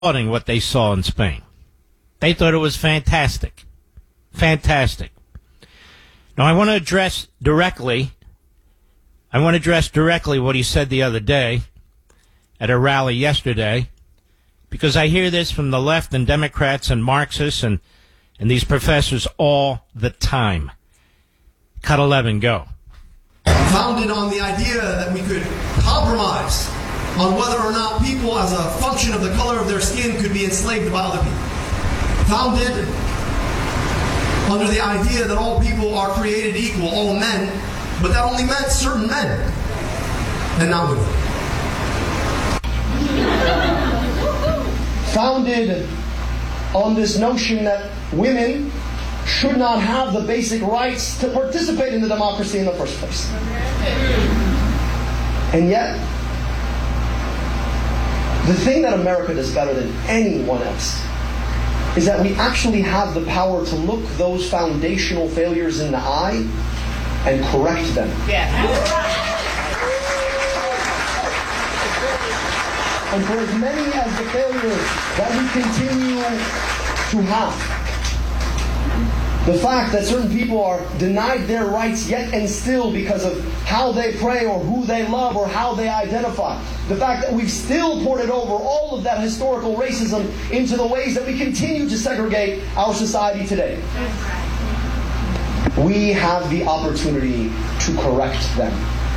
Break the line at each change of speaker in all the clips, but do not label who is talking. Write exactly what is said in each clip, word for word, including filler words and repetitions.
applauding what they saw in Spain. They thought it was fantastic. Fantastic. Now, I want to address directly, I want to address directly what he said the other day at a rally yesterday, because I hear this from the left and Democrats and Marxists and, and these professors all the time. Cut eleven, go.
Founded on the idea that we could compromise on whether or not people, as a function of the color of their skin, could be enslaved by other people. Founded under the idea that all people are created equal, all men, but that only meant certain men, and not women. Founded on this notion that women should not have the basic rights to participate in the democracy in the first place. And yet, the thing that America does better than anyone else is that we actually have the power to look those foundational failures in the eye and correct them. Yeah. And for as many as the failures that we continue to have, the fact that certain people are denied their rights yet and still because of how they pray or who they love or how they identify. The fact that we've still ported over all of that historical racism into the ways that we continue to segregate our society today. We have the opportunity to correct them.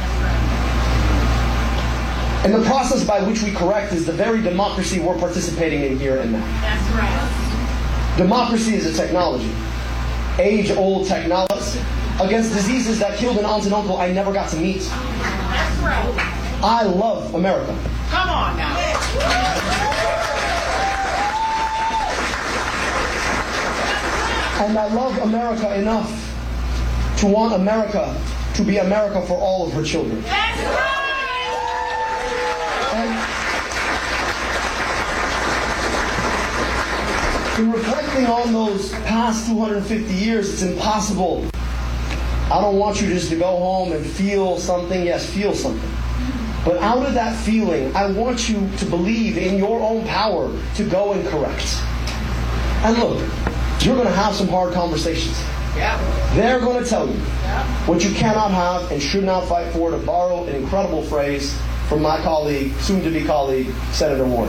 And the process by which we correct is the very democracy we're participating in here and now. That's right. Democracy is a technology. Age-old technology against diseases that killed an aunt and uncle I never got to meet. That's right. I love America. Come on now. And I love America enough to want America to be America for all of her children. That's right. And in reflecting on those past two hundred fifty years, it's impossible. I don't want you just to go home and feel something. Yes, feel something. But out of that feeling, I want you to believe in your own power to go and correct. And look, you're going to have some hard conversations. Yeah. They're going to tell you yeah. what you cannot have and should not fight for, to borrow an incredible phrase from my colleague, soon-to-be colleague, Senator Warren.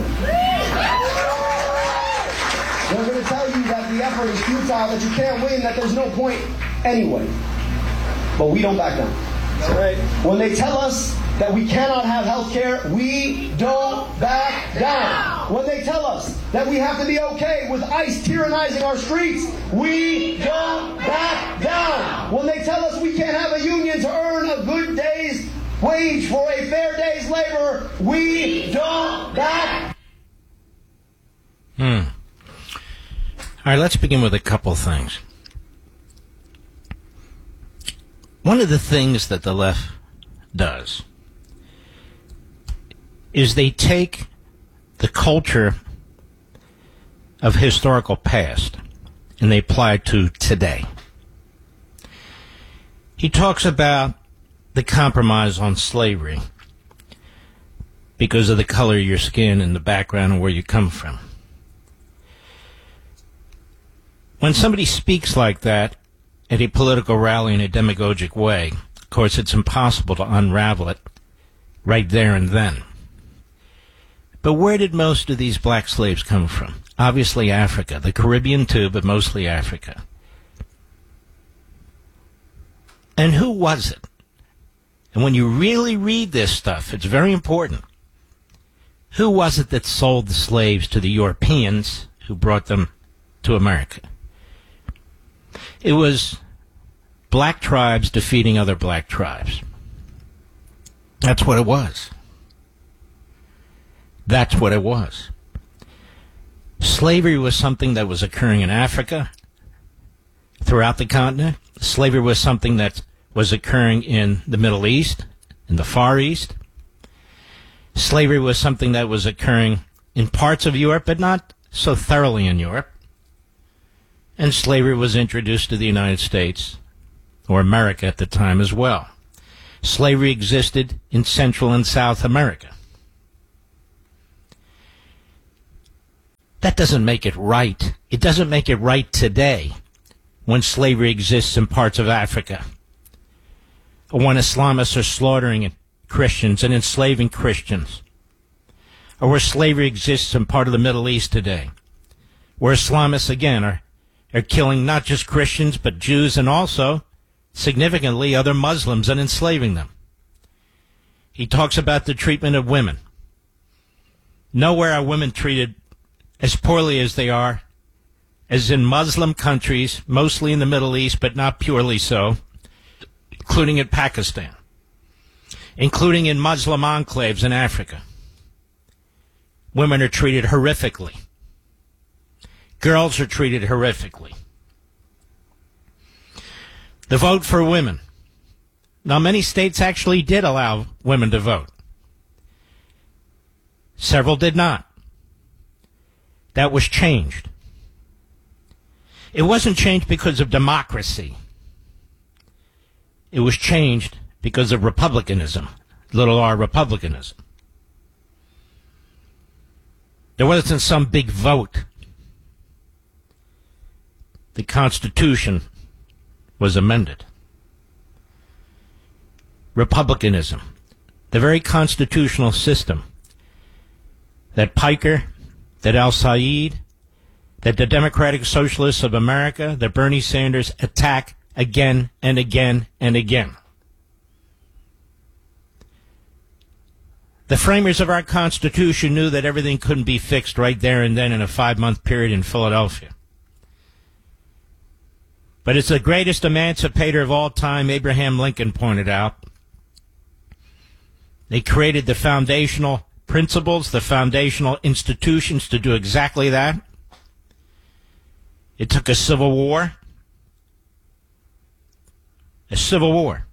They're going to tell you that the effort is futile, that you can't win, that there's no point anyway. But we don't back down. That's right. When they tell us that we cannot have health care, we don't back down. When they tell us that we have to be okay with ICE tyrannizing our streets, we don't back down. When they tell us we can't have a union to earn a good day's wage for a fair day's labor, we don't back.
Hmm. All right, let's begin with a couple things. One of the things that the left does is they take the culture of historical past and they apply it to today. He talks about the compromise on slavery because of the color of your skin and the background and where you come from. When somebody speaks like that at a political rally in a demagogic way, of course, it's impossible to unravel it right there and then. But where did most of these black slaves come from? Obviously Africa, the Caribbean too, but mostly Africa. And who was it? And when you really read this stuff, it's very important. Who was it that sold the slaves to the Europeans who brought them to America? It was black tribes defeating other black tribes. That's what it was. That's what it was. Slavery was something that was occurring in Africa, throughout the continent. Slavery was something that was occurring in the Middle East, in the Far East. Slavery was something that was occurring in parts of Europe, but not so thoroughly in Europe. And slavery was introduced to the United States, or America at the time as well. Slavery existed in Central and South America. That doesn't make it right. It doesn't make it right today when slavery exists in parts of Africa, or when Islamists are slaughtering Christians and enslaving Christians, or where slavery exists in part of the Middle East today, where Islamists, again, are, are killing not just Christians, but Jews and also, significantly, other Muslims and enslaving them. He talks about the treatment of women. Nowhere are women treated as poorly as they are, as in Muslim countries, mostly in the Middle East, but not purely so, including in Pakistan, including in Muslim enclaves in Africa. Women are treated horrifically. Girls are treated horrifically. The vote for women. Now, many states actually did allow women to vote. Several did not. That was changed. It wasn't changed because of democracy. It was changed because of republicanism, little r republicanism. There wasn't some big vote. The Constitution was amended. Republicanism, the very constitutional system that Piker, that Al-Said, that the Democratic Socialists of America, that Bernie Sanders attack again and again and again. The framers of our Constitution knew that everything couldn't be fixed right there and then in a five-month period in Philadelphia. But it's the greatest emancipator of all time, Abraham Lincoln pointed out. They created the foundational principles, the foundational institutions to do exactly that. It took a civil war. A civil war.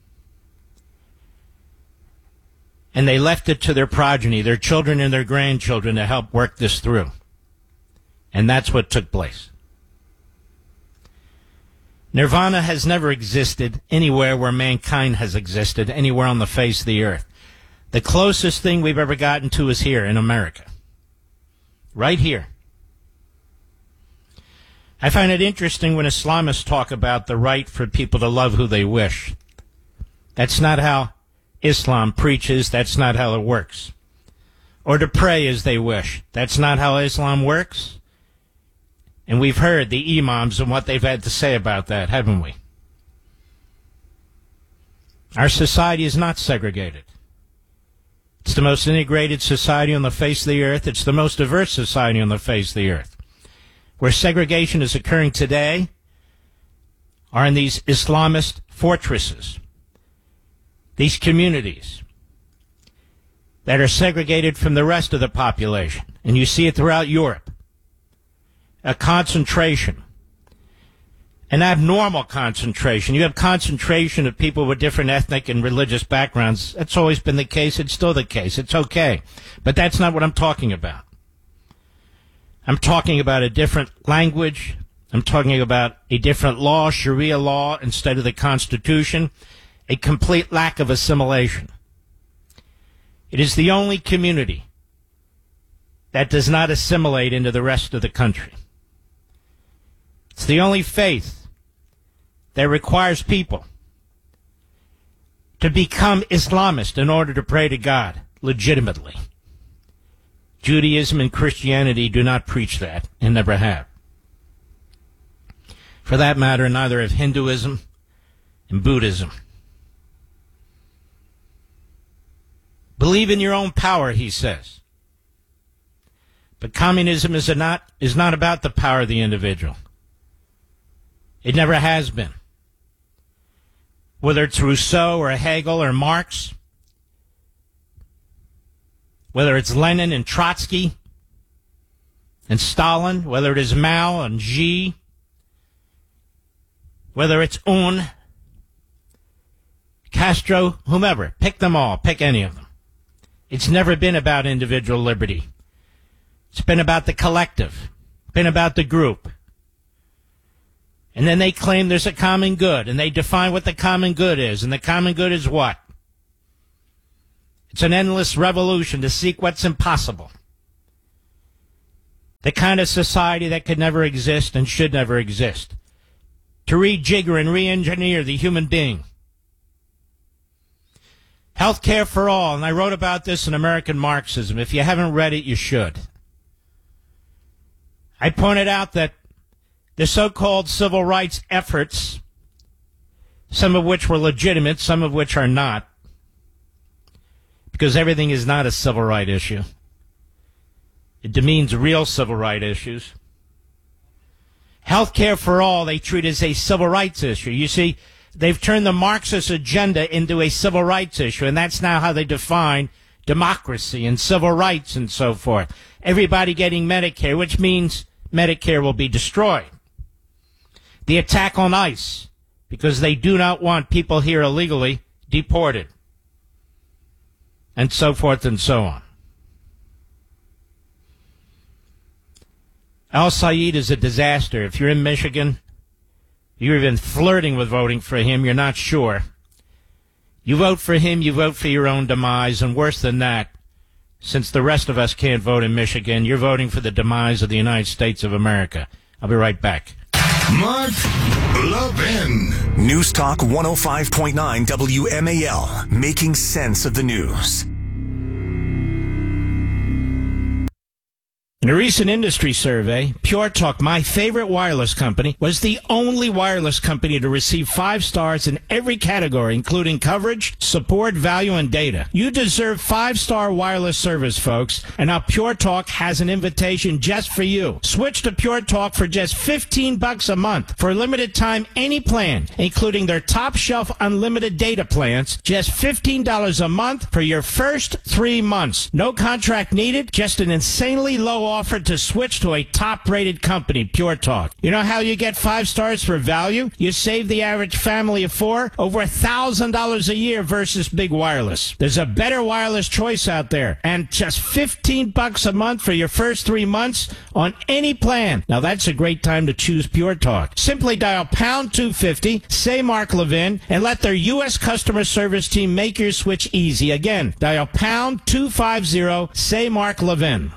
And they left it to their progeny, their children and their grandchildren, to help work this through. And that's what took place. Nirvana has never existed anywhere where mankind has existed, anywhere on the face of the earth. The closest thing we've ever gotten to is here in America. Right here. I find it interesting when Islamists talk about the right for people to love who they wish. That's not how Islam preaches. That's not how it works. Or to pray as they wish. That's not how Islam works. And we've heard the imams and what they've had to say about that, haven't we? Our society is not segregated. It's the most integrated society on the face of the earth. It's the most diverse society on the face of the earth. Where segregation is occurring today are in these Islamist fortresses, these communities that are segregated from the rest of the population. And you see it throughout Europe. A concentration, an abnormal concentration. You have concentration of people with different ethnic and religious backgrounds. That's always been the case. It's still the case. It's okay. But that's not what I'm talking about. I'm talking about a different language. I'm talking about a different law, Sharia law, instead of the Constitution. A complete lack of assimilation. It is the only community that does not assimilate into the rest of the country. It's the only faith that requires people to become Islamist in order to pray to God legitimately. Judaism and Christianity do not preach that and never have. For that matter, neither have Hinduism and Buddhism. Believe in your own power, he says. But communism is not, is not about the power of the individual. It never has been. Whether it's Rousseau or Hegel or Marx, whether it's Lenin and Trotsky and Stalin, whether it is Mao and Xi, whether it's Un, Castro, whomever, pick them all, pick any of them. It's never been about individual liberty. It's been about the collective, been about the group. And then they claim there's a common good, and they define what the common good is. And the common good is what? It's an endless revolution to seek what's impossible. the kind of society that could never exist and should never exist. To rejigger and re-engineer the human being. Health care for all, and I wrote about this in American Marxism. If you haven't read it, you should. I pointed out that the so-called civil rights efforts, some of which were legitimate, some of which are not, because everything is not a civil right issue. It demeans real civil right issues. Health care for all, they treat as a civil rights issue. You see, they've turned the Marxist agenda into a civil rights issue, and that's now how they define democracy and civil rights and so forth. Everybody getting Medicare, which means Medicare will be destroyed. The attack on ICE, because they do not want people here illegally deported, and so forth and so on. Al-Sayed is a disaster. If you're in Michigan, you're even flirting with voting for him, you're not sure. You vote for him, you vote for your own demise, and worse than that, since the rest of us can't vote in Michigan, you're voting for the demise of the United States of America. I'll be right back.
Mark Levin.
News Talk one oh five point nine W M A L, making sense of the news.
In a recent industry survey, Pure Talk, my favorite wireless company, was the only wireless company to receive five stars in every category, including coverage, support, value, and data. You deserve five-star wireless service, folks, and now Pure Talk has an invitation just for you. Switch to Pure Talk for just fifteen bucks a month. For a limited time, any plan, including their top-shelf unlimited data plans, just fifteen dollars a month for your first three months. No contract needed, just an insanely low offer to switch to a top-rated company, Pure Talk. You know how you get five stars for value? You save the average family of four over one thousand dollars a year versus big wireless. There's a better wireless choice out there, and just fifteen bucks a month for your first three months on any plan. Now that's a great time to choose Pure Talk. Simply dial pound two fifty, say Mark Levin, and let their U S customer service team make your switch easy. Again, dial pound two fifty, say Mark Levin.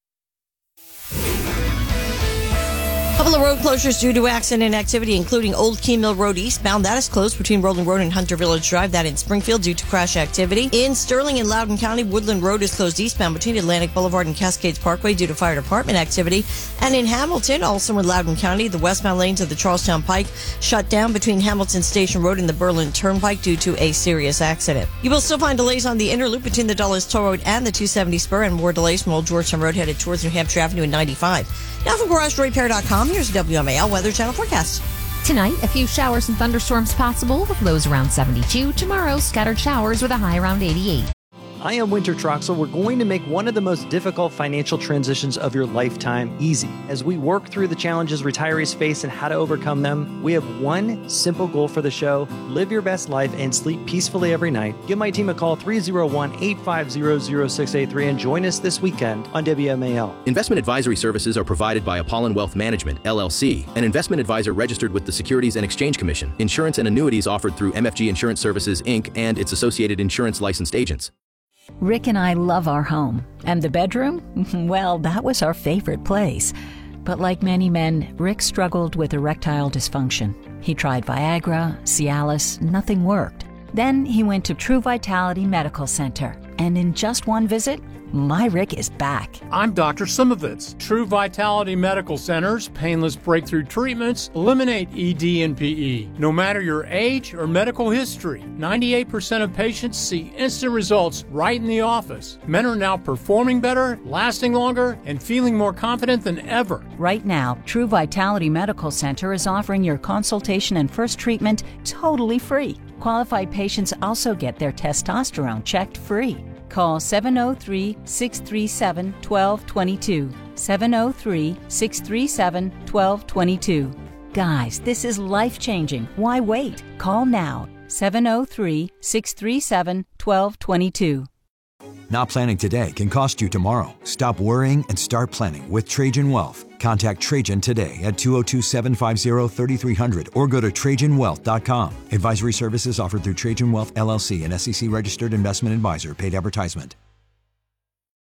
Couple of road closures due to accident activity, including Old Key Mill Road eastbound. That is closed between Rolling Road and Hunter Village Drive. That in Springfield due to crash activity. In Sterling and Loudoun County, Woodland Road is closed eastbound between Atlantic Boulevard and Cascades Parkway due to fire department activity. And in Hamilton, also in Loudoun County, the westbound lanes of the Charlestown Pike shut down between Hamilton Station Road and the Berlin Turnpike due to a serious accident. You will still find delays on the inner loop between the Dulles Toll Road and the two seventy Spur, and more delays from Old Georgetown Road headed towards New Hampshire Avenue and ninety-five. Now from Garage Door Repair dot com, here's a W M A L Weather Channel forecast.
Tonight, a few showers and thunderstorms possible with lows around seventy-two. Tomorrow, scattered showers with a high around eighty-eight.
I am Winter Troxel. We're going to make one of the most difficult financial transitions of your lifetime easy. As we work through the challenges retirees face and how to overcome them, we have one simple goal for the show: live your best life and sleep peacefully every night. Give my team a call, three oh one, eight five zero, zero six eight three, and join us this weekend on W M A L.
Investment advisory services are provided by Apollon Wealth Management, L L C, an investment advisor registered with the Securities and Exchange Commission. Insurance and annuities offered through M F G Insurance Services, Incorporated and its associated insurance licensed agents.
Rick and I love our home. And the bedroom? Well, that was our favorite place. But like many men, Rick struggled with erectile dysfunction. He tried Viagra, Cialis, nothing worked. Then he went to True Vitality Medical Center. And in just one visit, my Rick is back.
I'm Doctor Simovitz. True Vitality Medical Center's painless breakthrough treatments eliminate E D and P E. No matter your age or medical history, ninety-eight percent of patients see instant results right in the office. Men are now performing better, lasting longer, and feeling more confident than ever.
Right now, True Vitality Medical Center is offering your consultation and first treatment totally free. Qualified patients also get their testosterone checked free. Call seven oh three, six three seven, one two two two. seven oh three, six three seven, one two two two. Guys, this is life-changing. Why wait? Call now. seven oh three, six three seven, one two two two.
Not planning today can cost you tomorrow. Stop worrying and start planning with Trajan Wealth. Contact Trajan today at two oh two, seven five zero, three three zero zero or go to Trajan Wealth dot com. Advisory services offered through Trajan Wealth, L L C, an S E C registered investment advisor. Paid advertisement.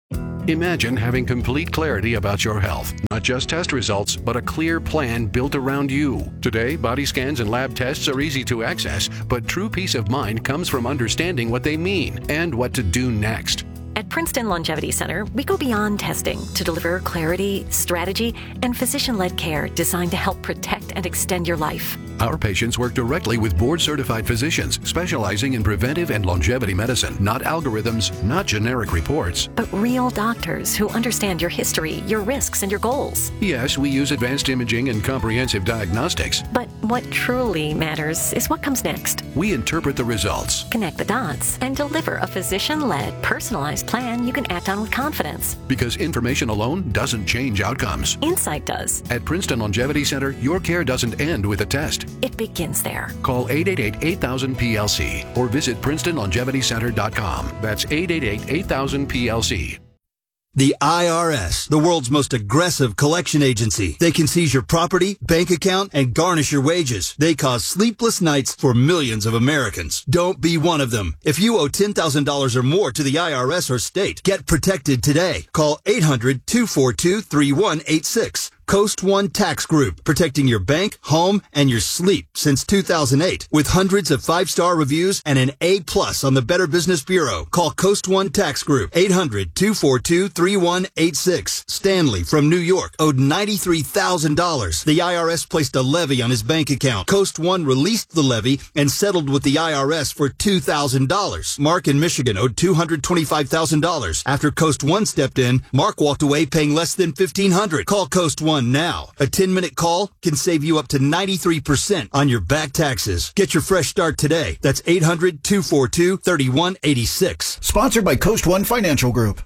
Imagine having complete clarity about your health. Not just test results, but a clear plan built around you. Today, body scans and lab tests are easy to access, but true peace of mind comes from understanding what they mean and what to do next.
At Princeton Longevity Center, we go beyond testing to deliver clarity, strategy, and physician-led care designed to help protect and extend your life.
Our patients work directly with board-certified physicians specializing in preventive and longevity medicine, not algorithms, not generic reports.
But real doctors who understand your history, your risks, and your goals.
Yes, we use advanced imaging and comprehensive diagnostics.
But what truly matters is what comes next.
We interpret the results,
connect the dots, and deliver a physician-led, personalized plan you can act on with confidence.
Because information alone doesn't change outcomes.
Insight does.
At Princeton Longevity Center, your care doesn't end with a test.
It begins there.
Call eight eight eight, eight thousand, P L C or visit Princeton Longevity Center dot com. That's eight eight eight, eight thousand, P L C.
The I R S, the world's most aggressive collection agency. They can seize your property, bank account, and garnish your wages. They cause sleepless nights for millions of Americans. Don't be one of them. If you owe ten thousand dollars or more to the I R S or state, get protected today. Call eight hundred, two four two, three one eight six. Coast One Tax Group, protecting your bank, home, and your sleep since two thousand eight. With hundreds of five-star reviews and an A plus on the Better Business Bureau. Call Coast One Tax Group, eight hundred, two four two, three one eight six. Stanley from New York owed ninety-three thousand dollars. The I R S placed a levy on his bank account. Coast One released the levy and settled with the I R S for two thousand dollars. Mark in Michigan owed two hundred twenty-five thousand dollars. After Coast One stepped in, Mark walked away paying less than fifteen hundred dollars. Call Coast One now. A ten-minute call can save you up to ninety-three percent on your back taxes. Get your fresh start today. That's eight hundred, two four two, three one eight six.
Sponsored by Coast One Financial Group.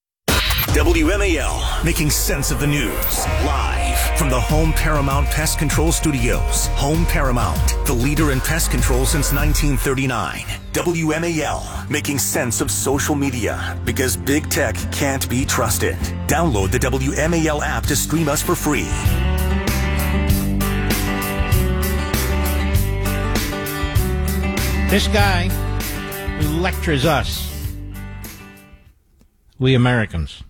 W M A L, making sense of the news. Live from the Home Paramount Pest Control Studios. Home Paramount, the leader in pest control since nineteen thirty-nine. W M A L, making sense of social media because big tech can't be trusted. Download the W M A L app to stream us for free.
This guy who lectures us, we Americans.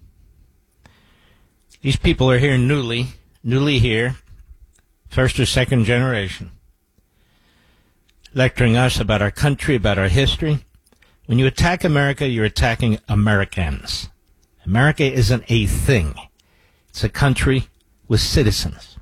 These people are here newly, newly here, first or second generation, lecturing us about our country, about our history. When you attack America, you're attacking Americans. America isn't a thing. It's a country with citizens.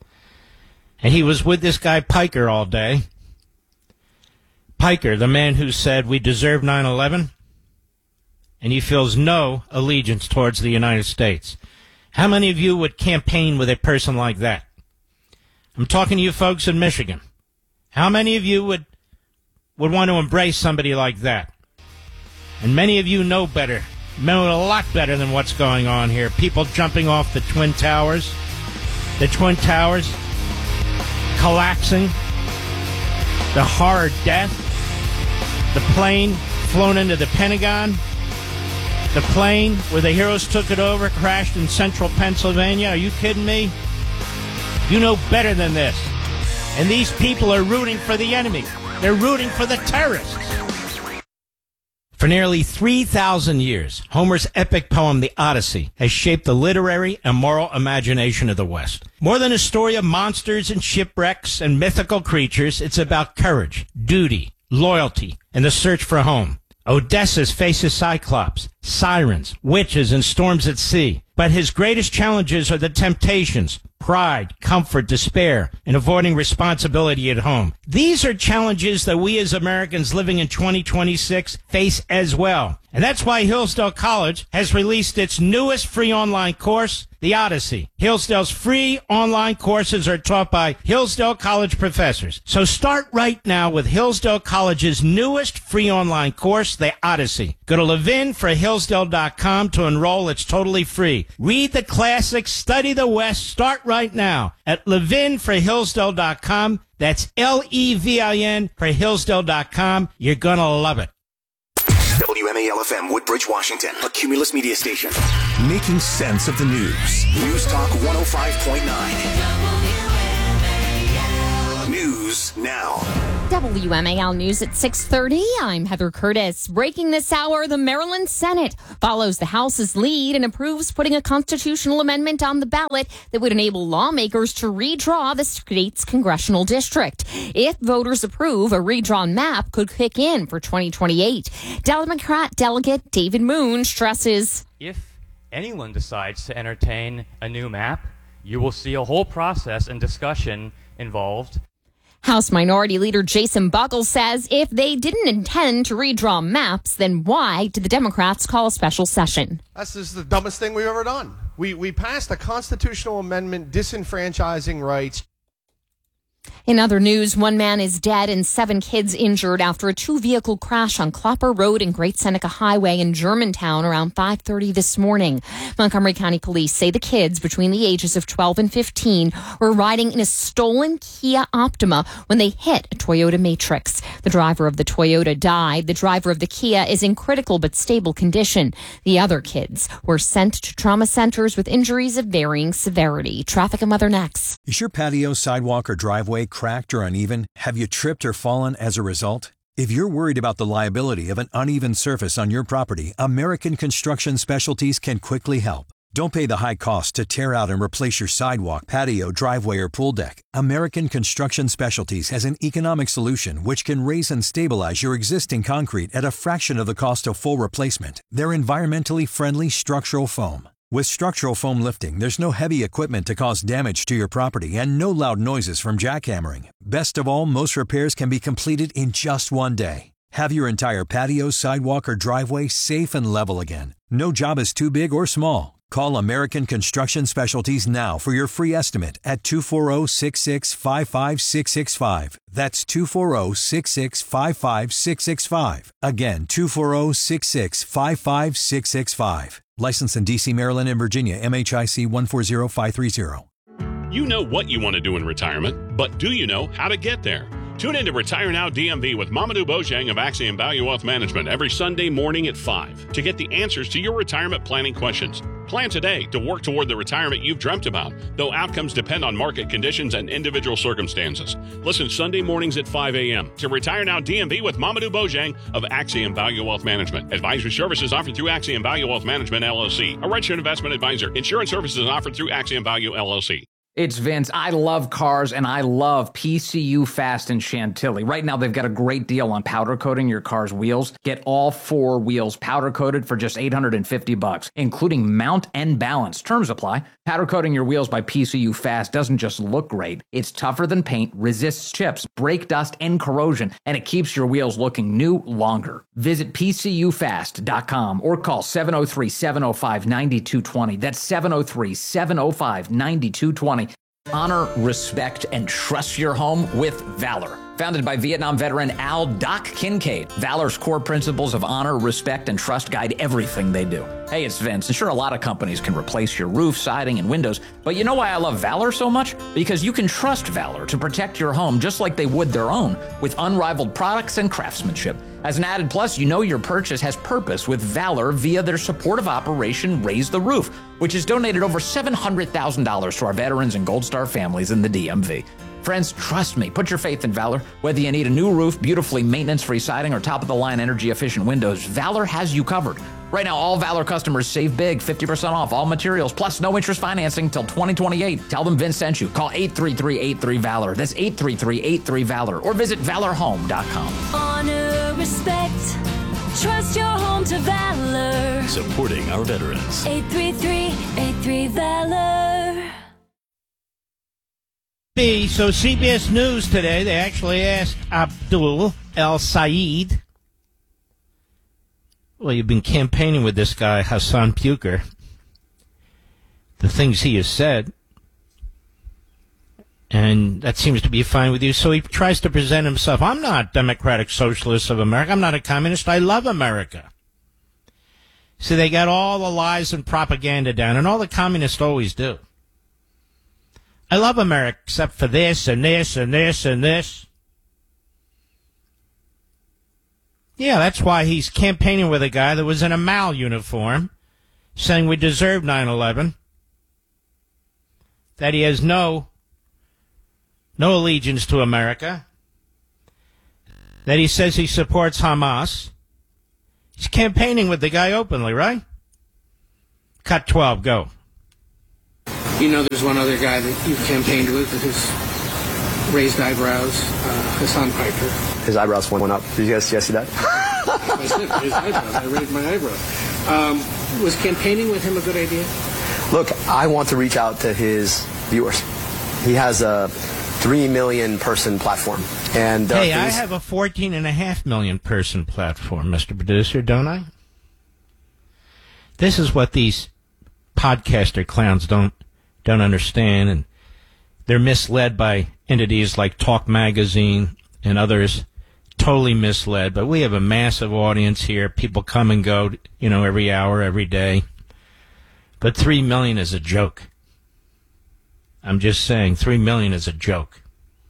And he was with this guy Piker all day. Piker, the man who said we deserve nine eleven, and he feels no allegiance towards the United States. How many of you would campaign with a person like that? I'm talking to you folks in Michigan. How many of you would would want to embrace somebody like that? And many of you know better, know a lot better than what's going on here. People jumping off the Twin Towers, the Twin Towers collapsing, the horror death, the plane flown into the Pentagon, the plane where the heroes took it over crashed in central Pennsylvania. Are you kidding me? You know better than this. And these people are rooting for the enemy. They're rooting for the terrorists. For nearly three thousand years, Homer's epic poem, The Odyssey, has shaped the literary and moral imagination of the West. More than a story of monsters and shipwrecks and mythical creatures, it's about courage, duty, loyalty, and the search for home. Odysseus faces Cyclops, sirens, witches, and storms at sea. But his greatest challenges are the temptations, pride, comfort, despair, and avoiding responsibility at home. These are challenges that we as Americans living in twenty twenty-six face as well. And that's why Hillsdale College has released its newest free online course, The Odyssey. Hillsdale's free online courses are taught by Hillsdale College professors. So start right now with Hillsdale College's newest free online course, The Odyssey. Go to levin for hillsdale dot com to enroll. It's totally free. Read the classics, study the West. Start right now at levin for hillsdale dot com. That's L E V I N for hillsdale dot com. You're going to love it.
W M A L F M, Woodbridge, Washington, a Cumulus media station. Making sense of the news. News Talk one oh five point nine. News News now.
W M A L News at six thirty. I'm Heather Curtis. Breaking this hour, the Maryland Senate follows the House's lead and approves putting a constitutional amendment on the ballot that would enable lawmakers to redraw the state's congressional district. If voters approve, a redrawn map could kick in for twenty twenty-eight. Democrat Delegate David Moon stresses,
if anyone decides to entertain a new map, you will see a whole process and discussion involved.
House Minority Leader Jason Buckles says if they didn't intend to redraw maps, then why did the Democrats call a special session?
This is the dumbest thing we've ever done. We we passed a constitutional amendment disenfranchising rights.
In other news, one man is dead and seven kids injured after a two-vehicle crash on Clopper Road and Great Seneca Highway in Germantown around five thirty this morning. Montgomery County Police say the kids between the ages of twelve and fifteen were riding in a stolen Kia Optima when they hit a Toyota Matrix. The driver of the Toyota died. The driver of the Kia is in critical but stable condition. The other kids were sent to trauma centers with injuries of varying severity. Traffic and Mother next.
Is your patio, sidewalk, or driveway cracked or uneven? Have you tripped or fallen as a result? If you're worried about the liability of an uneven surface on your property, American Construction Specialties can quickly help. Don't pay the high cost to tear out and replace your sidewalk, patio, driveway, or pool deck. American Construction Specialties has an economic solution which can raise and stabilize your existing concrete at a fraction of the cost of full replacement. They're environmentally friendly structural foam. With structural foam lifting, there's no heavy equipment to cause damage to your property and no loud noises from jackhammering. Best of all, most repairs can be completed in just one day. Have your entire patio, sidewalk, or driveway safe and level again. No job is too big or small. Call American Construction Specialties now for your free estimate at two four zero, six six five five six six five. That's two four zero, six six five five six six five. Again, two four zero, six six five five six six five. Licensed in D C, Maryland, and Virginia, M H I C one four zero five three zero.
You know what you want to do in retirement, but do you know how to get there? Tune in to Retire Now D M V with Mamadou Bojang of Axiom Value Wealth Management every Sunday morning at five to get the answers to your retirement planning questions. Plan today to work toward the retirement you've dreamt about, though outcomes depend on market conditions and individual circumstances. Listen Sunday mornings at five a.m. to Retire Now D M V with Mamadou Bojang of Axiom Value Wealth Management. Advisory services offered through Axiom Value Wealth Management, L L C, a registered investment advisor. Insurance services offered through Axiom Value, L L C.
It's Vince. I love cars, and I love P C U Fast in Chantilly. Right now, they've got a great deal on powder coating your car's wheels. Get all four wheels powder coated for just eight hundred fifty bucks, including mount and balance. Terms apply. Powder coating your wheels by P C U Fast doesn't just look great. It's tougher than paint, resists chips, brake dust, and corrosion, and it keeps your wheels looking new longer. Visit P C U fast dot com or call seven oh three, seven oh five, nine two two oh. That's seven oh three, seven oh five, nine two two oh. Honor, respect, and trust your home with Valor. Founded by Vietnam veteran Al Doc Kincaid, Valor's core principles of honor, respect, and trust guide everything they do. Hey, it's Vince, and sure, a lot of companies can replace your roof, siding, and windows, but you know why I love Valor so much? Because you can trust Valor to protect your home just like they would their own, with unrivaled products and craftsmanship. As an added plus, you know your purchase has purpose with Valor via their supportive operation Raise the Roof, which has donated over seven hundred thousand dollars to our veterans and Gold Star families in the D M V. Friends, trust me, put your faith in Valor. Whether you need a new roof, beautifully maintenance-free siding, or top-of-the-line energy-efficient windows, Valor has you covered. Right now, all Valor customers save big, fifty percent off all materials, plus no interest financing until twenty twenty-eight. Tell them Vince sent you. Call eight three three, eight three, VALOR. That's eight three three, eight three, VALOR. Or visit valor home dot com.
Honor, respect, trust your home to Valor.
Supporting our veterans.
eight three three, eight three, VALOR.
So C B S News today, they actually asked Abdul El Sayed. Well, you've been campaigning with this guy, Hassan Puker. The things he has said. And that seems to be fine with you. So he tries to present himself. I'm not Democratic Socialist of America. I'm not a communist. I love America. So they got all the lies and propaganda down, and all the communists always do. I love America, except for this and this and this and this. Yeah, that's why he's campaigning with a guy that was in a Mal uniform, saying we deserve nine eleven, that he has no no allegiance to America, that he says he supports Hamas. He's campaigning with the guy openly, right? Cut twelve, go.
You know there's one other guy that you've campaigned with with his raised eyebrows, uh, Hassan Piker.
His eyebrows went up. Did you guys, you guys see that?
I said his eyebrows. I raised my eyebrows. Um, was campaigning with him a good idea?
Look, I want to reach out to his viewers. He has a three million person platform. And
hey,
things-
I have a fourteen and a half million person platform, Mister Producer, don't I? This is what these podcaster clowns don't don't understand, and they're misled by entities like Talk Magazine and others, totally misled. But we have a massive audience here. People come and go, you know, every hour, every day. But three million is a joke. I'm just saying, three million is a joke.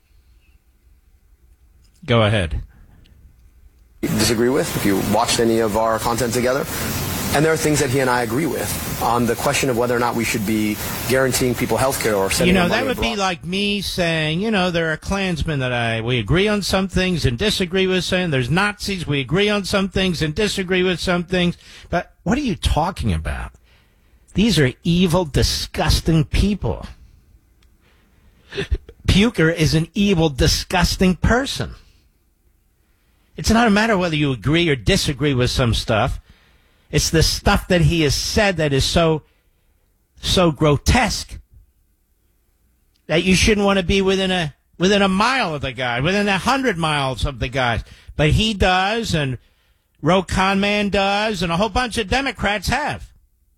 Go ahead.
Disagree with, if you watched any of our content together. And there are things that he and I agree with on the question of whether or not we should be guaranteeing people health care or sending
You know,
them
that
money
would
abroad.
be like me saying, you know, there are Klansmen that I we agree on some things and disagree with some. There's Nazis, we agree on some things and disagree with some things. But what are you talking about? These are evil, disgusting people. Puker is an evil, disgusting person. It's not a matter whether you agree or disagree with some stuff. It's the stuff that he has said that is so, so grotesque that you shouldn't want to be within a within a mile of the guy, within a hundred miles of the guy. But he does, and Ro Khanman does, and a whole bunch of Democrats have.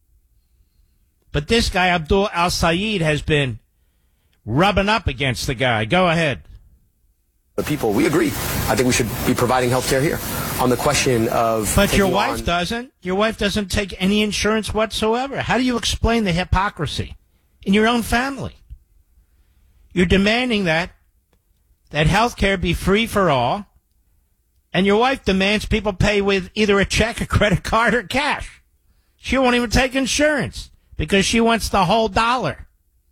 But this guy, Abdul al-Sayed, has been rubbing up against the guy. Go ahead.
The people, we agree. I think we should be providing health care here. On the question of...
But your
taking
wife
on-
doesn't. Your wife doesn't take any insurance whatsoever. How do you explain the hypocrisy in your own family? You're demanding that that health care be free for all, and your wife demands people pay with either a check, a credit card, or cash. She won't even take insurance because she wants the whole dollar.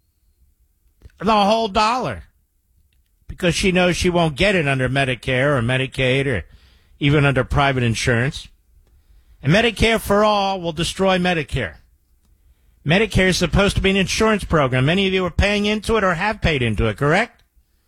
The whole dollar. Because she knows she won't get it under Medicare or Medicaid or even under private insurance. And Medicare for all will destroy Medicare. Medicare is supposed to be an insurance program. Many of you are paying into it or have paid into it, correct?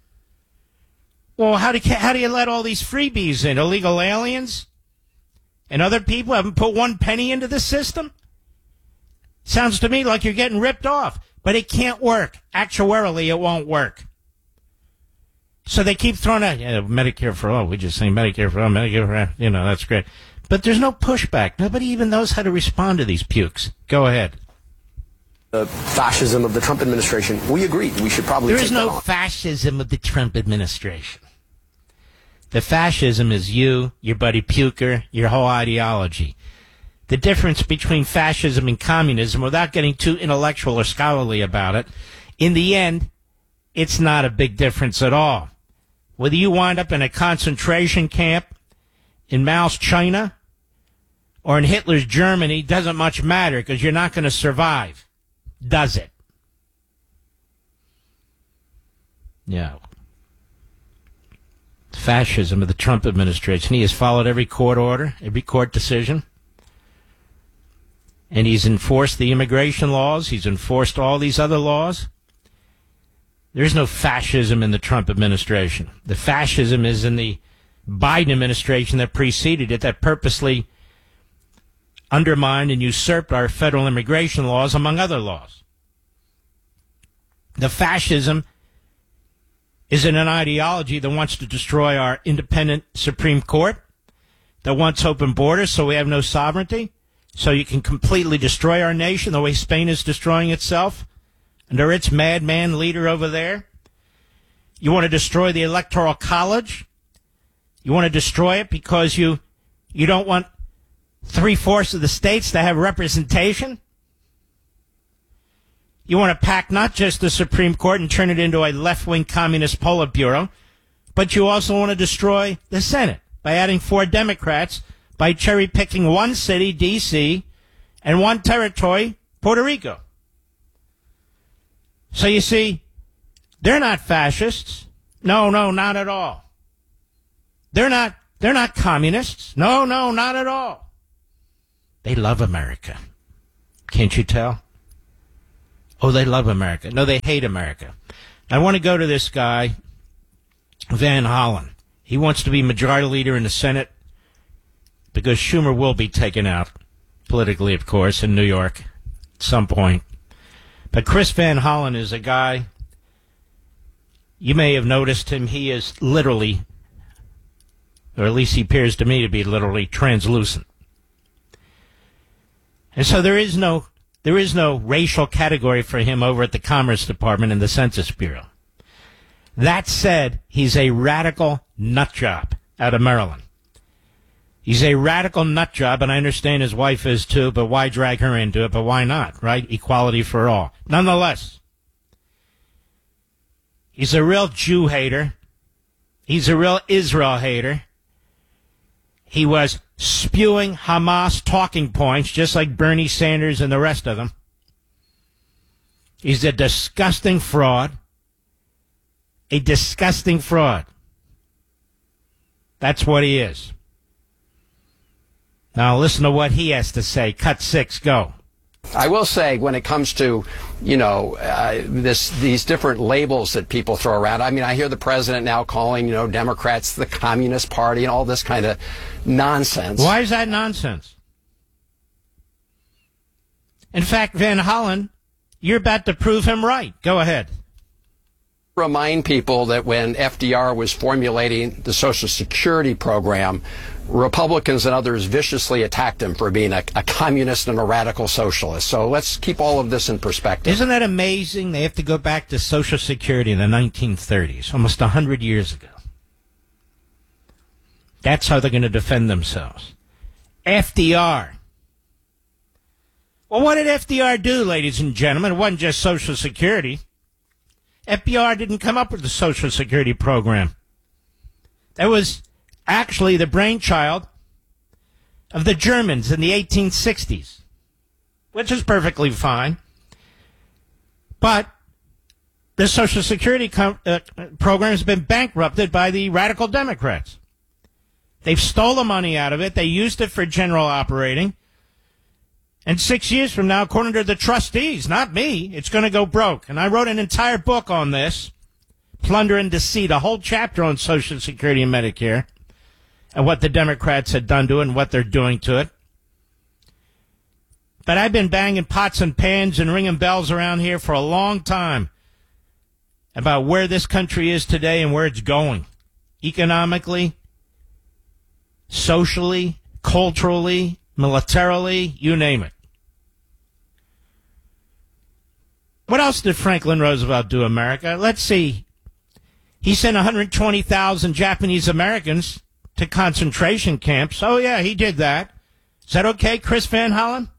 Well, how do you, how do you let all these freebies in? Illegal aliens and other people haven't put one penny into the system? Sounds to me like you're getting ripped off. But it can't work. Actuarially, it won't work. So they keep throwing out, yeah, Medicare for all. We just say Medicare for all, Medicare for all. You know, that's great. But there's no pushback. Nobody even knows how to respond to these pukes. Go ahead.
The fascism of the Trump administration, we agree. We should probably
There
take
is
that
no
on.
fascism of the Trump administration. The fascism is you, your buddy Puker, your whole ideology. The difference between fascism and communism, without getting too intellectual or scholarly about it, in the end, it's not a big difference at all. Whether you wind up in a concentration camp in Mao's China or in Hitler's Germany doesn't much matter because you're not going to survive, does it? No. Fascism of the Trump administration. He has followed every court order, every court decision. And he's enforced the immigration laws. He's enforced all these other laws. There's no fascism in the Trump administration. The fascism is in the Biden administration that preceded it, that purposely undermined and usurped our federal immigration laws, among other laws. The fascism is in an ideology that wants to destroy our independent Supreme Court, that wants open borders so we have no sovereignty, so you can completely destroy our nation the way Spain is destroying itself under its madman leader over there. You want to destroy the Electoral College. You want to destroy it because you you don't want three-fourths of the states to have representation. You want to pack not just the Supreme Court and turn it into a left-wing communist Politburo, but you also want to destroy the Senate by adding four Democrats, by cherry-picking one city, D C, and one territory, Puerto Rico. So you see, they're not fascists. No, no, not at all. They're not, they're not communists. No, no, not at all. They love America. Can't you tell? Oh, they love America. No, they hate America. I want to go to this guy, Van Hollen. He wants to be majority leader in the Senate because Schumer will be taken out, politically, of course, in New York at some point. But Chris Van Hollen is a guy, you may have noticed him, he is literally, or at least he appears to me to be literally translucent. And so there is no there is no racial category for him over at the Commerce Department and the Census Bureau. That said, he's a radical nut job out of Maryland. He's a radical nut job, and I understand his wife is too, but why drag her into it? But why not, right? Equality for all. Nonetheless, he's a real Jew hater. He's a real Israel hater. He was spewing Hamas talking points, just like Bernie Sanders and the rest of them. He's a disgusting fraud. A disgusting fraud. That's what he is. Now listen to what he has to say. Cut six, go.
I will say, when it comes to, you know, uh, this these different labels that people throw around, I mean, I hear the president now calling, you know, Democrats the Communist Party and all this kind of nonsense.
Why is that nonsense? In fact, Van Hollen, you're about to prove him right. Go ahead.
Remind people that when F D R was formulating the Social Security program, Republicans and others viciously attacked him for being a, a communist and a radical socialist. So let's keep all of this in perspective.
Isn't that amazing? They have to go back to Social Security in the nineteen thirties, almost one hundred years ago. That's how they're going to defend themselves. F D R. Well, what did F D R do, ladies and gentlemen? It wasn't just Social Security. F D R didn't come up with the Social Security program. That was actually the brainchild of the Germans in the eighteen sixties, which is perfectly fine. But the Social Security com- uh, program has been bankrupted by the radical Democrats. They've stole the money out of it. They used it for general operating. And six years from now, according to the trustees, not me, it's going to go broke. And I wrote an entire book on this, Plunder and Deceit, a whole chapter on Social Security and Medicare, and what the Democrats had done to it and what they're doing to it. But I've been banging pots and pans and ringing bells around here for a long time about where this country is today and where it's going, economically, socially, culturally, militarily, you name it. What else did Franklin Roosevelt do, America? Let's see. He sent one hundred twenty thousand Japanese Americans to concentration camps. Oh, yeah, he did that. Is that okay, Chris Van Hollen?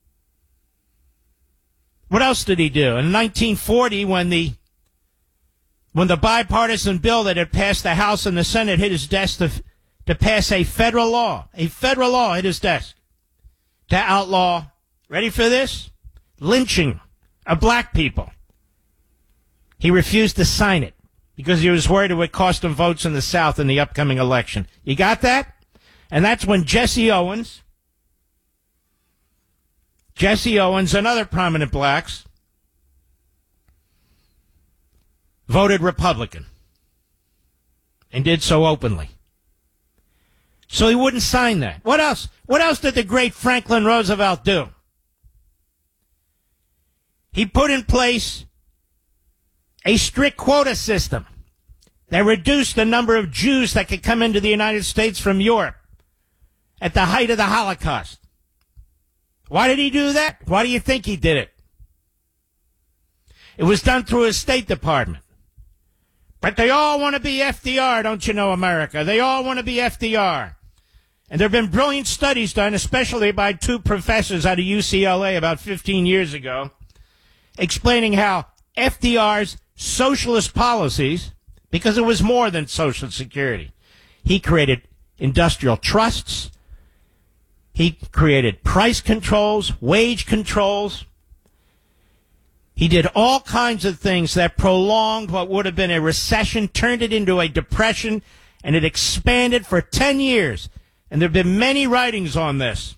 What else did he do? In nineteen forty, when the when the bipartisan bill that had passed the House and the Senate hit his desk to, to pass a federal law, a federal law hit his desk to outlaw, ready for this? Lynching of black people. He refused to sign it because he was worried it would cost him votes in the South in the upcoming election. You got that? And that's when Jesse Owens, Jesse Owens and other prominent blacks voted Republican and did so openly. So he wouldn't sign that. What else? What else did the great Franklin Roosevelt do? He put in place a strict quota system that reduced the number of Jews that could come into the United States from Europe at the height of the Holocaust. Why did he do that? Why do you think he did it? It was done through his State Department. But they all want to be F D R, don't you know, America? They all want to be F D R. And there have been brilliant studies done, especially by two professors out of U C L A about fifteen years ago, explaining how F D R's socialist policies, because it was more than Social Security, he created industrial trusts, he created price controls, wage controls, He did all kinds of things that prolonged what would have been a recession, turned it into a depression, and it expanded for ten years. And there have been many writings on this.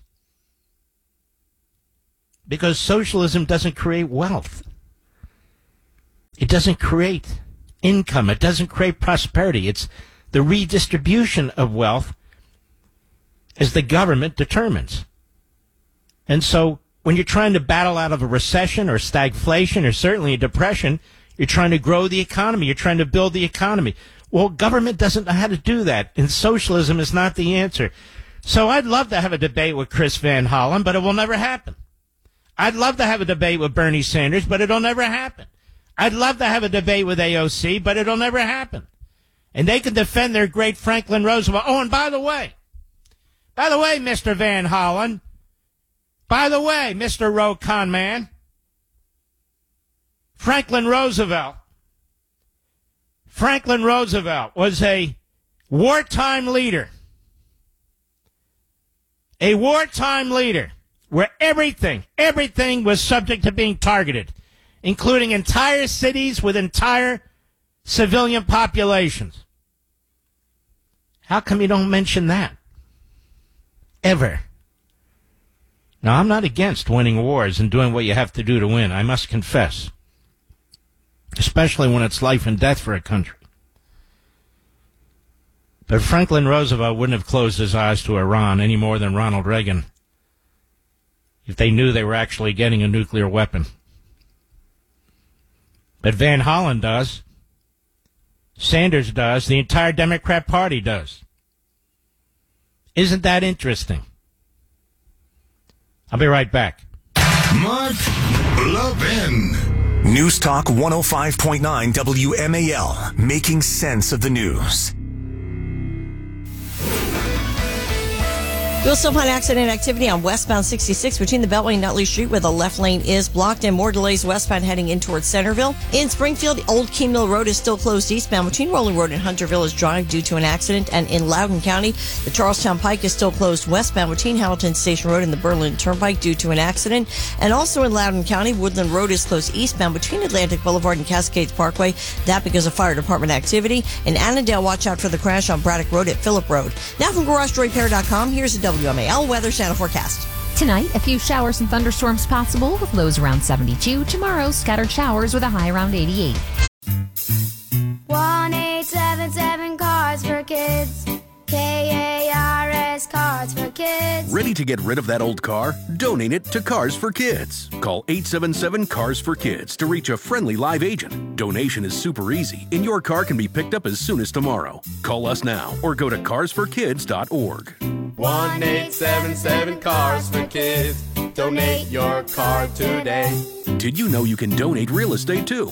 Because socialism doesn't create wealth. It doesn't create income. It doesn't create prosperity. It's the redistribution of wealth as the government determines. And so when you're trying to battle out of a recession or stagflation or certainly a depression, you're trying to grow the economy. You're trying to build the economy. Well, government doesn't know how to do that, and socialism is not the answer. So I'd love to have a debate with Chris Van Hollen, but it will never happen. I'd love to have a debate with Bernie Sanders, but it'll never happen. I'd love to have a debate with A O C, but it'll never happen. And they can defend their great Franklin Roosevelt. Oh, and by the way, by the way, Mister Van Hollen, by the way, Mister Roe Conman, Franklin Roosevelt, Franklin Roosevelt was a wartime leader. A wartime leader where everything, everything was subject to being targeted, including entire cities with entire civilian populations. How come you don't mention that? Ever. Now, I'm not against winning wars and doing what you have to do to win, I must confess. Especially when it's life and death for a country. But Franklin Roosevelt wouldn't have closed his eyes to Iran any more than Ronald Reagan if they knew they were actually getting a nuclear weapon. But Van Hollen does. Sanders does. The entire Democrat Party does. Isn't that interesting? I'll be right back.
Mark Levin. News Talk one oh five point nine W M A L. Making sense of the news.
You'll still find accident activity on westbound sixty-six between the Beltway and Nutley Street, where the left lane is blocked, and more delays westbound heading in towards Centerville. In Springfield, Old Key Mill Road is still closed eastbound between Rolling Road and Hunter Village Drive due to an accident. And in Loudoun County, the Charlestown Pike is still closed westbound between Hamilton Station Road and the Berlin Turnpike due to an accident. And also in Loudoun County, Woodland Road is closed eastbound between Atlantic Boulevard and Cascades Parkway. That because of fire department activity. In Annandale, watch out for the crash on Braddock Road at Phillip Road. Now from Garage Door Repair dot com, here's a W M A L weather channel forecast.
Tonight, a few showers and thunderstorms possible with lows around seventy-two. Tomorrow, scattered showers with a high around eighty-eight.
one eight seven seven Cars for Kids. K A R S Cars for Kids.
Ready to get rid of that old car? Donate it to Cars for Kids. Call eight seven seven Cars for Kids to reach a friendly live agent. Donation is super easy, and your car can be picked up as soon as tomorrow. Call us now or go to cars for kids dot org.
one eight seven seven Cars for Kids. Donate your car today.
Did you know you can donate real estate too?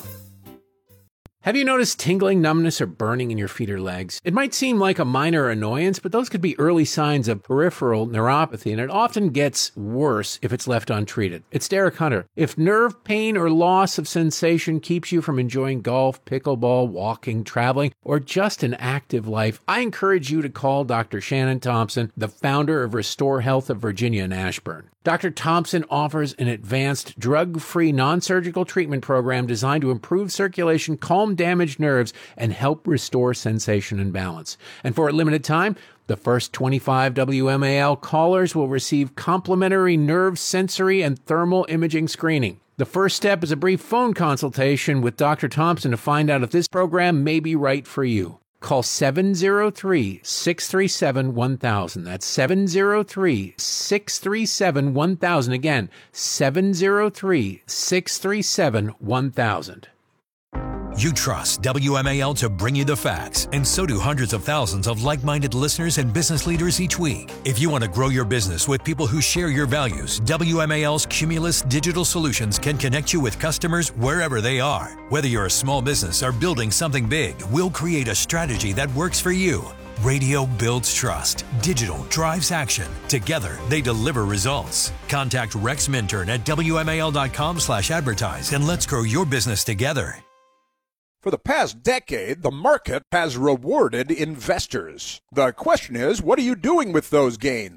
Have you noticed tingling, numbness, or burning in your feet or legs? It might seem like a minor annoyance, but those could be early signs of peripheral neuropathy, and it often gets worse if it's left untreated. It's Derek Hunter. If nerve pain or loss of sensation keeps you from enjoying golf, pickleball, walking, traveling, or just an active life, I encourage you to call Doctor Shannon Thompson, the founder of Restore Health of Virginia in Ashburn. Doctor Thompson offers an advanced, drug-free, non-surgical treatment program designed to improve circulation, calm damaged nerves, and help restore sensation and balance. And for a limited time, the first twenty-five W M A L callers will receive complimentary nerve, sensory, and thermal imaging screening. The first step is a brief phone consultation with Doctor Thompson to find out if this program may be right for you. Call seven zero three, six three seven, one thousand. That's seven zero three, six three seven, one thousand. Again, seven zero three, six three seven, one thousand.
You trust W M A L to bring you the facts, and so do hundreds of thousands of like-minded listeners and business leaders each week. If you want to grow your business with people who share your values, W M A L's Cumulus Digital Solutions can connect you with customers wherever they are. Whether you're a small business or building something big, we'll create a strategy that works for you. Radio builds trust. Digital drives action. Together, they deliver results. Contact Rex Minturn at W M A L dot com slash advertise and let's grow your business together.
For the past decade, the market has rewarded investors. The question is, what are you doing with those gains?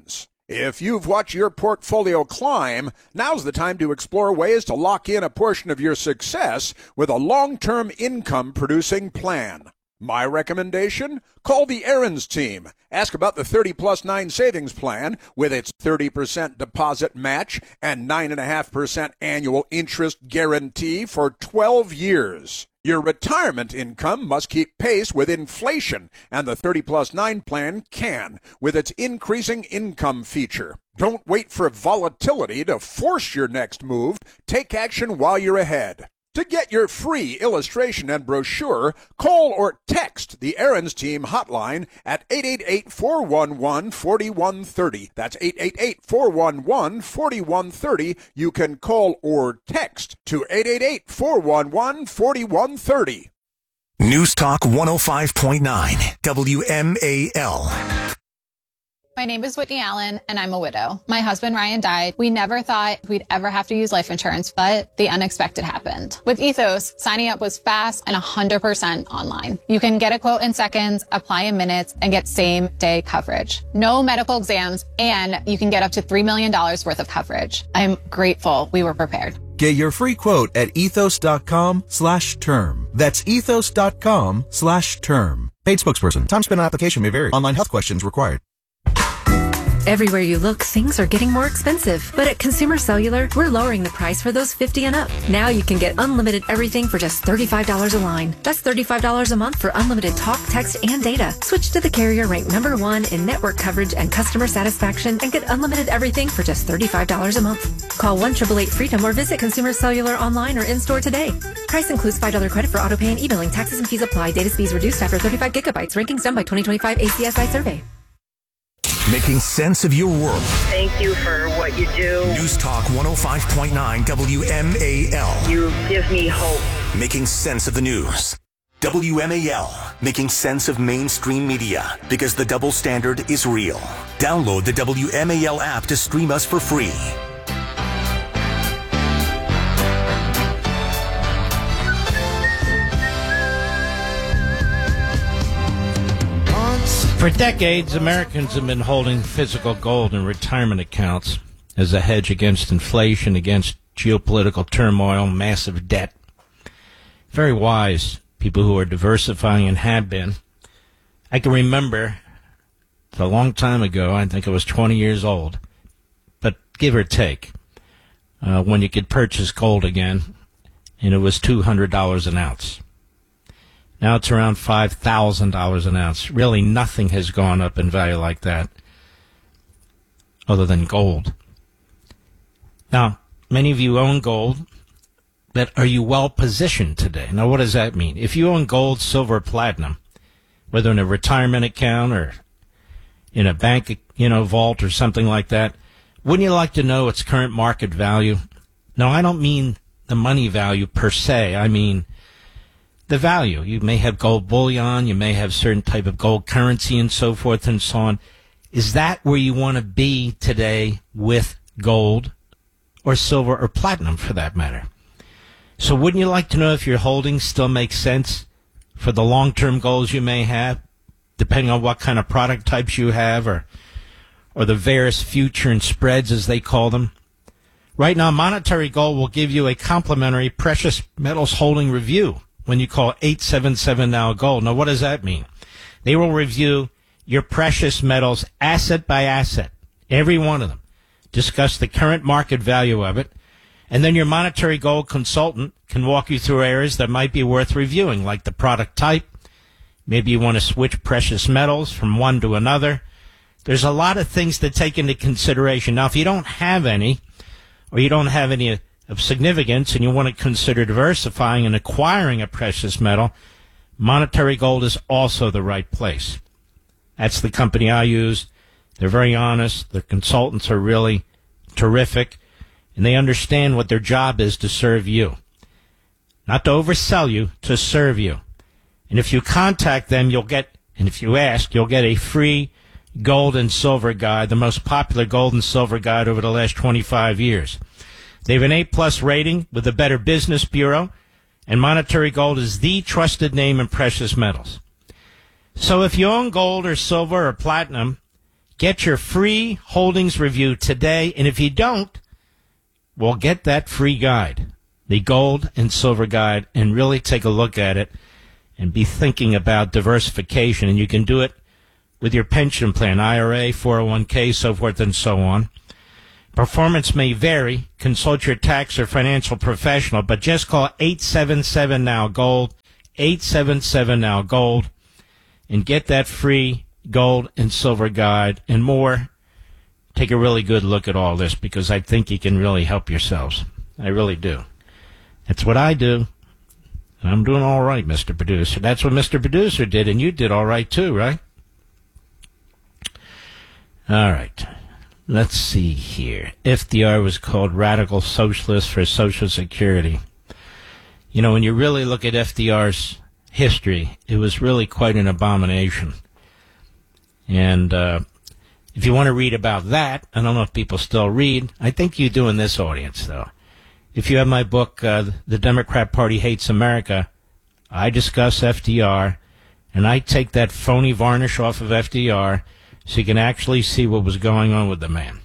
If you've watched your portfolio climb, now's the time to explore ways to lock in a portion of your success with a long-term income-producing plan. My recommendation? Call the Aaron's team. Ask about the thirty plus nine savings plan with its thirty percent deposit match and nine point five percent annual interest guarantee for twelve years. Your retirement income must keep pace with inflation, and the thirty plus nine plan can with its increasing income feature. Don't wait for volatility to force your next move. Take action while you're ahead. To get your free illustration and brochure, call or text the Aaron's Team hotline at eight eight eight, four one one, four one three zero. That's eight eight eight, four one one, four one three zero. You can call or text to eight eight eight, four one one, four one three zero.
News Talk one oh five point nine W M A L.
My name is Whitney Allen, and I'm a widow. My husband, Ryan, died. We never thought we'd ever have to use life insurance, but the unexpected happened. With Ethos, signing up was fast and one hundred percent online. You can get a quote in seconds, apply in minutes, and get same-day coverage. No medical exams, and you can get up to three million dollars worth of coverage. I'm grateful we were prepared.
Get your free quote at ethos.com slash term. That's ethos.com slash term. Paid spokesperson. Time spent on application may vary. Online health questions required.
Everywhere you look, things are getting more expensive. But at Consumer Cellular, we're lowering the price for those fifty and up. Now you can get unlimited everything for just thirty-five dollars a line. That's thirty-five dollars a month for unlimited talk, text, and data. Switch to the carrier ranked number one in network coverage and customer satisfaction and get unlimited everything for just thirty-five dollars a month. Call one eight eight eight freedom or visit Consumer Cellular online or in-store today. Price includes five dollars credit for auto pay and e-billing. Taxes and fees apply. Data speeds reduced after thirty-five gigabytes. Rankings done by twenty twenty-five A C S I survey.
Making sense of your world.
Thank you for what you do.
News Talk one oh five point nine W M A L.
You give me hope.
Making sense of the news. W M A L. Making sense of mainstream media because the double standard is real. Download the W M A L app to stream us for free.
For decades, Americans have been holding physical gold in retirement accounts as a hedge against inflation, against geopolitical turmoil, massive debt. Very wise people who are diversifying and have been. I can remember a long time ago, I think I was twenty years old, but give or take, uh, when you could purchase gold again, and it was two hundred dollars an ounce. Now it's around five thousand dollars an ounce. Really, nothing has gone up in value like that other than gold. Now, many of you own gold, but are you well positioned today? Now, what does that mean? If you own gold, silver, platinum, whether in a retirement account or in a bank, you know, vault or something like that, wouldn't you like to know its current market value? No, I don't mean the money value per se. I mean the value. You may have gold bullion, you may have certain type of gold currency and so forth and so on. Is that where you want to be today with gold or silver or platinum for that matter? So wouldn't you like to know if your holdings still make sense for the long-term goals you may have, depending on what kind of product types you have or or the various future and spreads as they call them? Right now, Monetary Gold will give you a complimentary precious metals holding review when you call eight seven seven now gold. Now, what does that mean? They will review your precious metals asset by asset, every one of them, discuss the current market value of it, and then your Monetary Gold consultant can walk you through areas that might be worth reviewing, like the product type. Maybe you want to switch precious metals from one to another. There's a lot of things to take into consideration. Now, if you don't have any, or you don't have any of significance and you want to consider diversifying and acquiring a precious metal, Monetary Gold is also the right place. That's the company I use. They're very honest. Their consultants are really terrific, and they understand what their job is to serve you. Not to oversell you, to serve you. And if you contact them, you'll get, and if you ask, you'll get a free gold and silver guide, the most popular gold and silver guide over the last twenty-five years. They have an A plus rating with the Better Business Bureau, and Monetary Gold is the trusted name in precious metals. So if you own gold or silver or platinum, Get your free holdings review today, and if you don't, well, get that free guide, the gold and silver guide, and really take a look at it and be thinking about diversification. And you can do it with your pension plan, I R A, four oh one k, so forth and so on. Performance may vary. Consult your tax or financial professional, but just call eight seven seven now gold, eight seven seven now gold, and get that free gold and silver guide and more. Take a really good look at all this, because I think you can really help yourselves. I really do. That's what I do. And I'm doing all right, Mister Producer. That's what Mister Producer did, and you did all right too, right? All right. Let's see here. F D R was called radical socialist for Social Security. You know, when you really look at F D R's history, it was really quite an abomination. And uh, if you want to read about that, I don't know if people still read. I think you do in this audience, though. If you have my book, uh, The Democrat Party Hates America, I discuss F D R, and I take that phony varnish off of F D R so you can actually see what was going on with the man.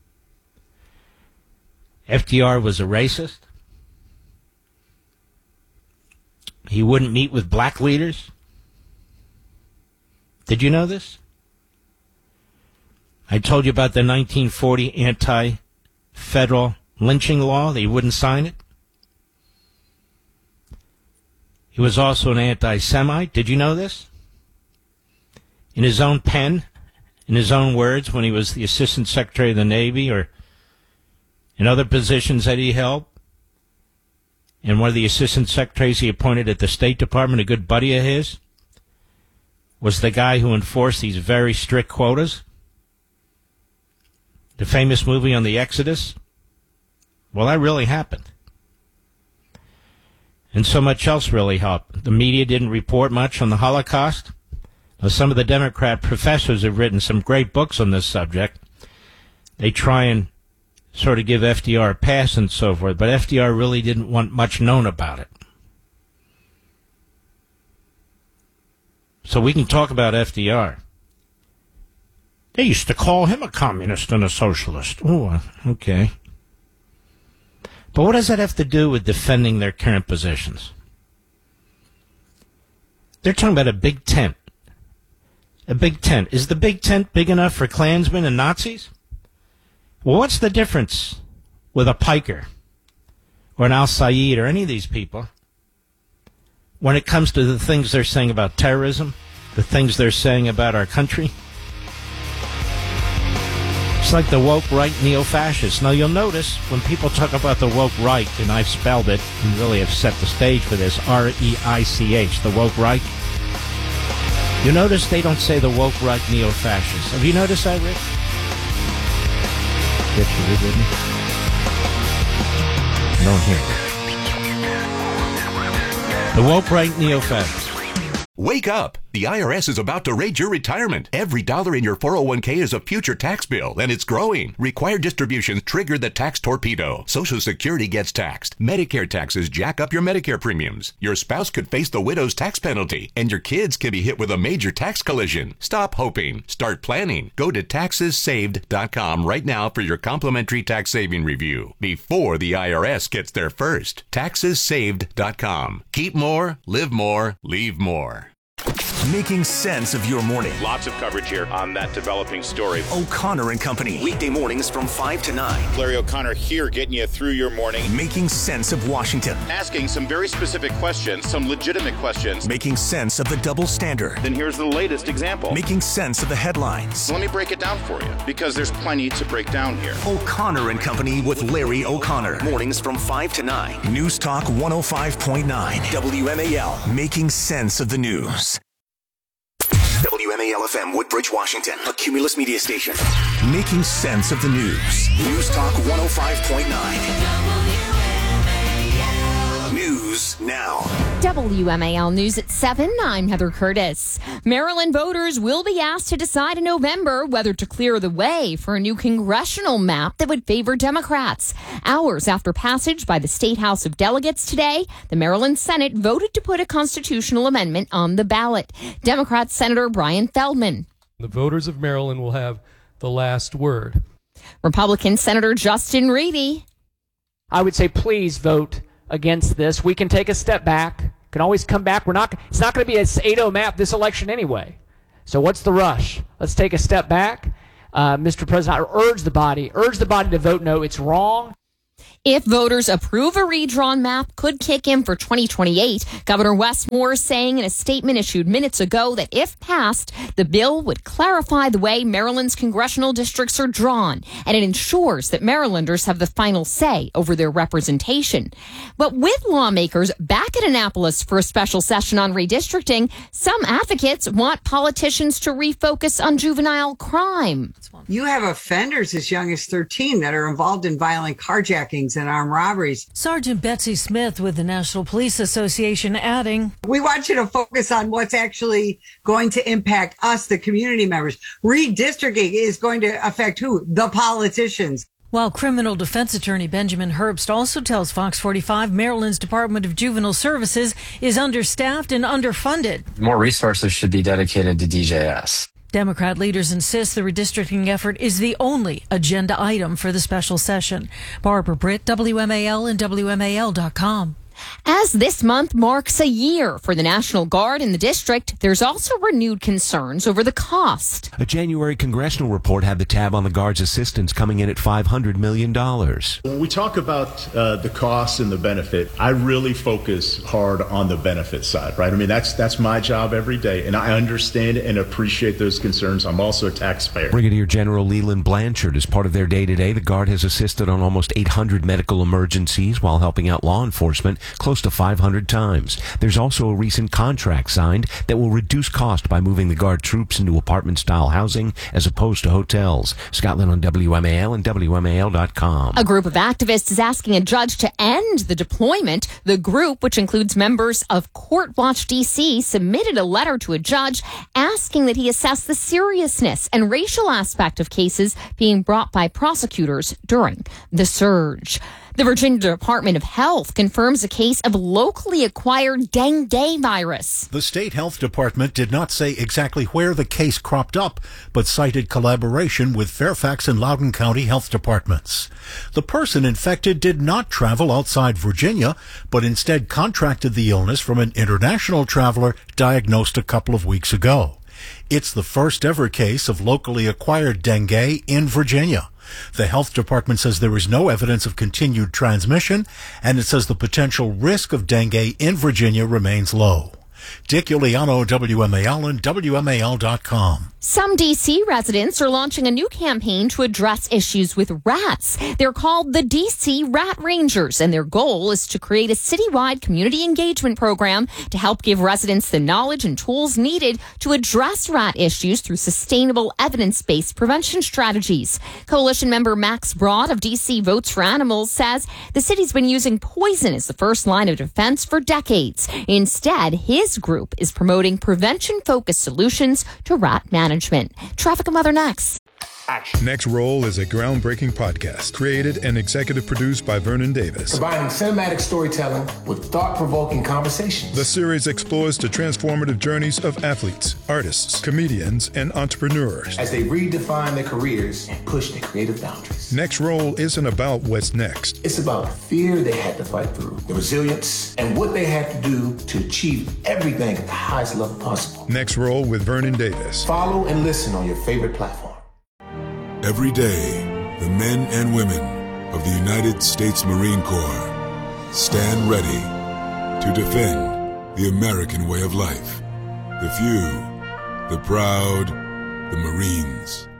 F D R was a racist. He wouldn't meet with black leaders. Did you know this? I told you about the nineteen forty anti-federal lynching law. That he wouldn't sign it. He was also an anti-Semite. Did you know this? In his own pen, in his own words, when he was the Assistant Secretary of the Navy or in other positions that he held, and one of the Assistant Secretaries he appointed at the State Department, a good buddy of his, was the guy who enforced these very strict quotas. The famous movie on the Exodus. Well, that really happened. And so much else really helped. The media didn't report much on the Holocaust. Now, some of the Democrat professors have written some great books on this subject. They try and sort of give F D R a pass and so forth, but F D R really didn't want much known about it. So we can talk about F D R. They used to call him a communist and a socialist. Oh, okay. But what does that have to do with defending their current positions? They're talking about a big tent. A big tent. Is the big tent big enough for Klansmen and Nazis? Well, what's the difference with a Piker or an Al-Sayed or any of these people when it comes to the things they're saying about terrorism, the things they're saying about our country? It's like the woke right neo-fascists. Now, you'll notice when people talk about the woke right, and I've spelled it and really have set the stage for this, R E I C H, the woke right. You notice they don't say the woke right neo-fascists. Have you noticed that, Rick? Yes, you did, didn't you? I don't hear it. The woke right neo-fascists.
Wake up! The I R S is about to raid your retirement. Every dollar in your four oh one k is a future tax bill, and it's growing. Required distributions trigger the tax torpedo. Social Security gets taxed. Medicare taxes jack up your Medicare premiums. Your spouse could face the widow's tax penalty, and your kids can be hit with a major tax collision. Stop hoping. Start planning. Go to taxes saved dot com right now for your complimentary tax saving review before the I R S gets there first. taxes saved dot com. Keep more, live more, leave more.
Making sense of your morning.
Lots of coverage here on that developing story.
O'Connor and Company. Weekday mornings from five to nine.
Larry O'Connor here getting you through your morning.
Making sense of Washington.
Asking some very specific questions, some legitimate questions.
Making sense of the double standard.
Then here's the latest example.
Making sense of the headlines.
Let me break it down for you, because there's plenty to break down here.
O'Connor and Company with Larry O'Connor. Mornings from five to nine. News Talk one oh five point nine. W M A L. Making sense of the news. W M A L F M, Woodbridge, Washington, a Cumulus media station. Making sense of the news. News Talk one oh five point nine. News now.
W M A L News at seven. I'm Heather Curtis. Maryland voters will be asked to decide in November whether to clear the way for a new congressional map that would favor Democrats. Hours after passage by the State House of Delegates today, the Maryland Senate voted to put a constitutional amendment on the ballot. Democrat Senator Brian Feldman.
The voters of Maryland will have the last word.
Republican Senator Justin Reedy.
I would say please vote against this. We can take a step back. Can always come back. We're not. It's not going to be a eight oh map this election anyway. So what's the rush? Let's take a step back. Uh, Mister President, I urge the body, urge the body to vote no. It's wrong.
If voters approve a redrawn map, could kick in for twenty twenty-eight. Governor Wes Moore saying in a statement issued minutes ago that if passed, the bill would clarify the way Maryland's congressional districts are drawn, and it ensures that Marylanders have the final say over their representation. But with lawmakers back at Annapolis for a special session on redistricting, some advocates want politicians to refocus on juvenile crime.
You have offenders as young as thirteen that are involved in violent carjackings and armed robberies.
Sergeant Betsy Smith with the National Police Association adding,
we want you to focus on what's actually going to impact us, the community members. Redistricting is going to affect who? The politicians.
While criminal defense attorney Benjamin Herbst also tells Fox forty-five Maryland's Department of Juvenile Services is understaffed and underfunded.
More resources should be dedicated to D J S.
Democrat leaders insist the redistricting effort is the only agenda item for the special session. Barbara Britt, W M A L and W M A L dot com.
As this month marks a year for the National Guard in the district, there's also renewed concerns over the cost.
A January congressional report had the tab on the Guard's assistance coming in at five hundred million dollars.
When we talk about uh, the cost and the benefit, I really focus hard on the benefit side, right? I mean, that's that's my job every day, and I understand and appreciate those concerns. I'm also a taxpayer.
Brigadier General Leland Blanchard, as part of their day-to-day, the Guard has assisted on almost eight hundred medical emergencies while helping out law enforcement close to five hundred times. There's also a recent contract signed that will reduce cost by moving the Guard troops into apartment-style housing as opposed to hotels. Scotland on W M A L and W M A L dot com.
A group of activists is asking a judge to end the deployment. The group, which includes members of Court Watch D C, submitted a letter to a judge asking that he assess the seriousness and racial aspect of cases being brought by prosecutors during the surge. The Virginia Department of Health confirms a case of locally acquired dengue virus.
The state health department did not say exactly where the case cropped up, but cited collaboration with Fairfax and Loudoun County health departments. The person infected did not travel outside Virginia, but instead contracted the illness from an international traveler diagnosed a couple of weeks ago. It's the first ever case of locally acquired dengue in Virginia. The health department says there is no evidence of continued transmission, and it says the potential risk of dengue in Virginia remains low. Dick Iuliano, W M A L and W M A L dot com.
Some D C residents are launching a new campaign to address issues with rats. They're called the D C Rat Rangers, and their goal is to create a citywide community engagement program to help give residents the knowledge and tools needed to address rat issues through sustainable evidence-based prevention strategies. Coalition member Max Broad of D C Votes for Animals says the city's been using poison as the first line of defense for decades. Instead, his group is promoting prevention-focused solutions to rat management. Traffic and Weather next.
Next Roll is a groundbreaking podcast created and executive produced by Vernon Davis.
Combining cinematic storytelling with thought-provoking conversations.
The series explores the transformative journeys of athletes, artists, comedians, and entrepreneurs
as they redefine their careers and push their creative boundaries.
Next Roll isn't about what's next.
It's about the fear they had to fight through, the resilience, and what they had to do to achieve everything at the highest level possible.
Next Roll with Vernon Davis.
Follow and listen on your favorite platform.
Every day, the men and women of the United States Marine Corps stand ready to defend the American way of life. The few, the proud, the Marines.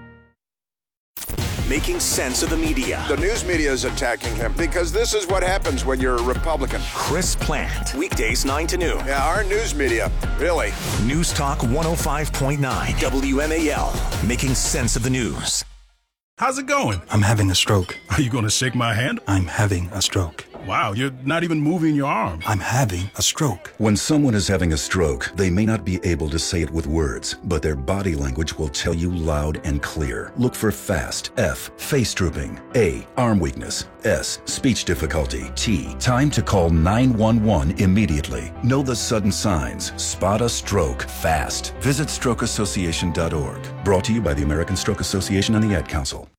Making sense of the media.
The news media is attacking him because this is what happens when you're a Republican.
Chris Plant, weekdays nine to noon.
Yeah, our news media, really.
News Talk one oh five point nine, W M A L, making sense of the news.
How's it going?
I'm having a stroke.
Are you going to shake my hand?
I'm having a stroke.
Wow, you're not even moving your arm.
I'm having a stroke.
When someone is having a stroke, they may not be able to say it with words, but their body language will tell you loud and clear. Look for FAST. F. Face drooping. A. Arm weakness. S. Speech difficulty. T. Time to call nine one one immediately. Know the sudden signs. Spot a stroke fast. Visit stroke association dot org. Brought to you by the American Stroke Association and the Ad Council.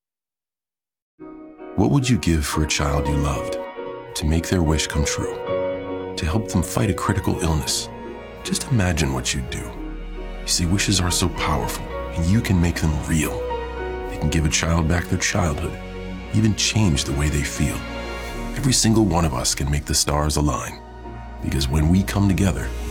What would you give for a child you loved? To make their wish come true? To help them fight a critical illness? Just imagine what you'd do. You see, wishes are so powerful, and you can make them real. They can give a child back their childhood, even change the way they feel. Every single one of us can make the stars align. Because when we come together,